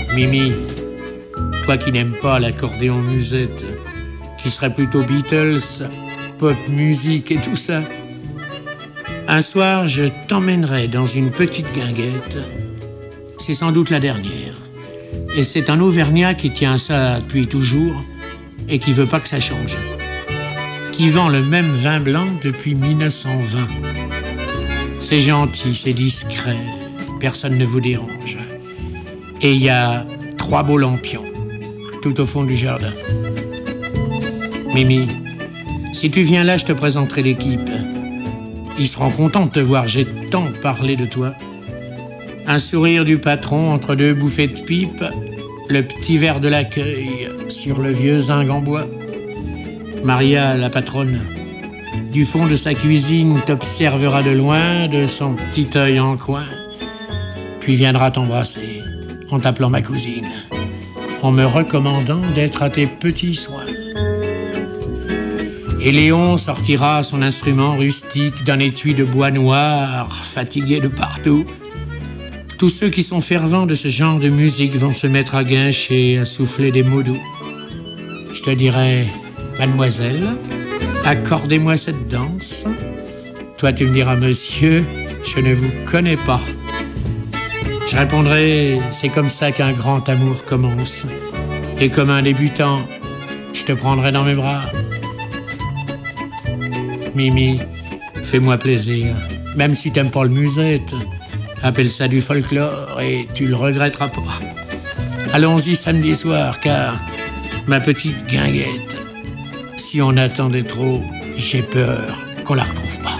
Mimi, toi qui n'aimes pas l'accordéon musette, qui serait plutôt Beatles, pop musique et tout ça, un soir, je t'emmènerai dans une petite guinguette. C'est sans doute la dernière. Et c'est un Auvergnat qui tient ça depuis toujours et qui veut pas que ça change. Qui vend le même vin blanc depuis 1920. C'est gentil, c'est discret, personne ne vous dérange. Et il y a 3 beaux lampions, tout au fond du jardin. Mimi, si tu viens là, je te présenterai l'équipe. Ils seront contents de te voir, j'ai tant parlé de toi. Un sourire du patron entre 2 bouffées de pipe, le petit verre de l'accueil sur le vieux zinc en bois. Maria, la patronne, du fond de sa cuisine, t'observera de loin, de son petit œil en coin, puis viendra t'embrasser en t'appelant ma cousine, en me recommandant d'être à tes petits soins. Et Léon sortira son instrument rustique d'un étui de bois noir, fatigué de partout. Tous ceux qui sont fervents de ce genre de musique vont se mettre à guincher, à souffler des mots doux. Je te dirai, mademoiselle, accordez-moi cette danse. Toi, tu me diras, monsieur, je ne vous connais pas. Je répondrai, c'est comme ça qu'un grand amour commence. Et comme un débutant, je te prendrai dans mes bras. Mimi, fais-moi plaisir, même si t'aimes pas le musette. Appelle ça du folklore et tu le regretteras pas. Allons-y samedi soir, car ma petite guinguette, si on attendait trop, j'ai peur qu'on la retrouve pas.